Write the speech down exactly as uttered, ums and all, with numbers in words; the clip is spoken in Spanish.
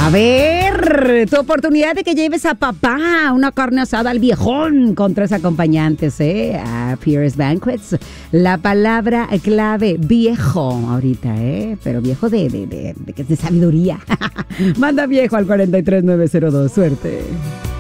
A ver, tu oportunidad de que lleves a papá una carne asada al viejón con tres acompañantes, ¿eh? A Pierce Banquets. La palabra clave, viejo, ahorita, ¿eh? Pero viejo de, de, de, de, de sabiduría. Manda viejo al cuatro tres nueve cero dos. Suerte.